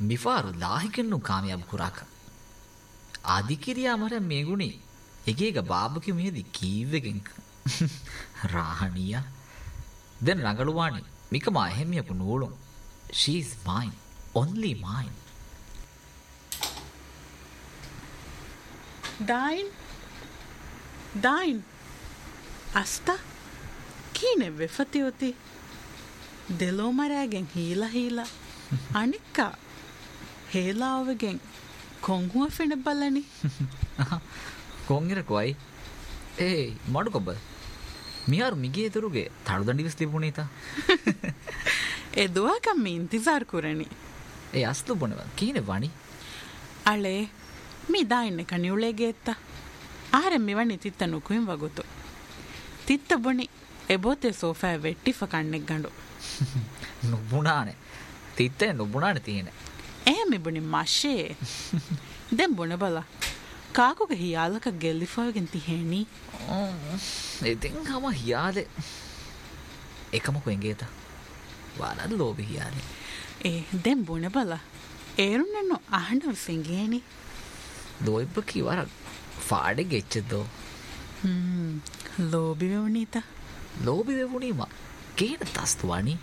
මිෆාරු ලාහිකෙන්නු කාමයාබ කුරාක ආදිකිරියා මර මේගුණි එකේක බාබකි මෙහෙදි කීවෙගෙන් රාහණියා දැන් රඟලුවානි මිකමා එහෙමියපු නූලුම් she is mine only mine Dain asta kine vefatiyoti delomaragen hila anikka helawegen konhuwa fene balani kongira koi madu kob miharu mige eturuge tadudanడి vis tipunita e duwakam me intizar kurani aslu bonewa kine wani ale mi dainne kaniulege etta ahare miwani titta nukuin wagutu titta boni ebote sofa vettifa kannek gandu nubunane titta nubunane tiyene ehme boni mashe den bone bala kaakuge hiyalaka gellifagen tiheni ඉතින් හම හියාලේ එකමක එංගේත වාරද ලෝබි හියාලේ den bone bala ඒරුන්නු අහඬව සිංගේනි දොයිබ්බකි වර ෆාඩෙ ගෙච්චදෝ ලෝබි වෙවුනීත ලෝබි වෙවුනීම කේන තස්තුවනි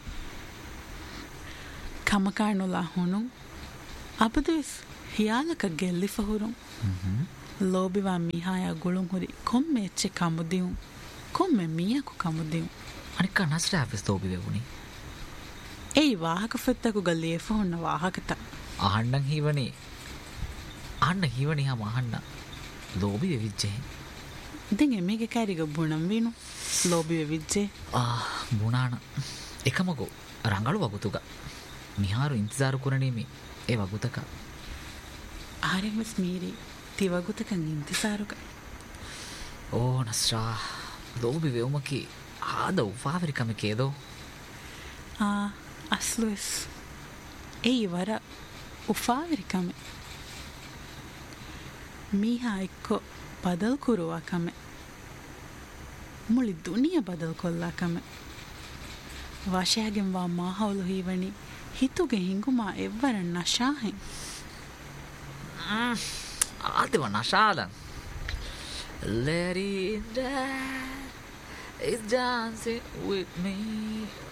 කමකානුලා හුණු අපදෙස් හියාලක ගෙල්ලි ෆහුරුම් ලෝබිවා මිහාය ගුළුම් හුරි කොම්මෙ එච්චෙ කමුදියුම් කොම්මෙ මියකු කමුදියුම් අනික නස්ර ආෆිස් ලෝබි වෙවුනි ඒ වාහක ෆෙත්තකු ගල්ලිය ෆහුන්න වාහකත අහන්නන් හිවනේ අන්න හිවනේ හම අහන්න ලෝබි වෙවිච්චේ දෙන් එමේගේ කාරිග බුණම් විනු ලෝබි වෙවිච්චේ බුණාන එකමකෝ රංගලු වගුතුග මිහාරු ඉන්තිසාරු කුරණීමි ඒ වගුතක ආරෙමස් මීරි තිවගුතකන් ඉන්තිසාරුක නස්රා ලෝබි වෙවුමකි ආද උපාවරිකමකේදෝ අස්ලුස් ඒ වර උපාවරිකම මීහා එක්කො බදල් කුරුවකම මුළි දුනිය බදල් කොල්ලාකම වශයගෙන් වා මාහවුලු හීවනි හිතුගේ හිංගුමා එව්වරන් නශාහෙන් ආදව නශාලන් let it die it's dancing with me